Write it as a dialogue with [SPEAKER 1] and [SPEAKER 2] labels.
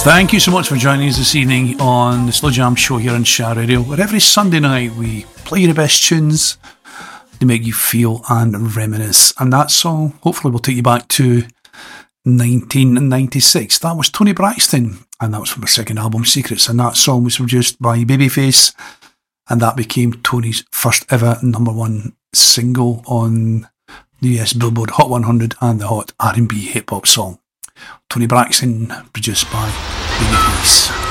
[SPEAKER 1] Thank you so much for joining us this evening on the Slow Jam Show here on Shah Radio, where every Sunday night we play you the best tunes to make you feel and reminisce. And that song hopefully will take you back to 1996. That was Toni Braxton, and that was from her second album, Secrets. And that song was produced by Babyface, and that became Toni's first ever number one single on the US Billboard Hot 100 and the Hot R&B Hip Hop song. Toni Braxton, produced by Babyface.